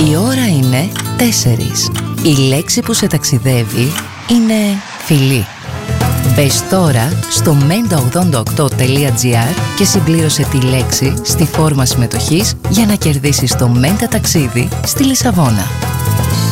Η ώρα είναι 4. Η λέξη που σε ταξιδεύει είναι φιλί. Μπες τώρα στο menta88.gr και συμπλήρωσε τη λέξη στη φόρμα συμμετοχής για να κερδίσεις το Menta ταξίδι στη Λισαβόνα.